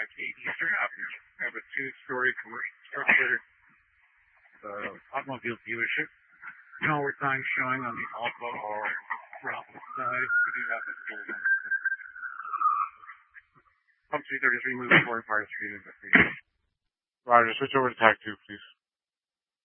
Eastern Avenue. I have a two-story commercial structure, automobile dealership. No signs showing on the Alpha or Ralph side. We do have a building. Pump 333 moving forward, Fire Street. Roger, switch over to TAC 2, please.